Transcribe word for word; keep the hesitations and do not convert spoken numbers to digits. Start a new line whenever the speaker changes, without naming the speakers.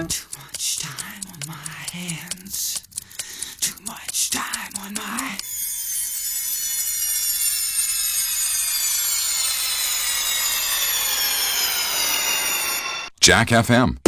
Too much time on my hands. Too much time on my...
Jack F M.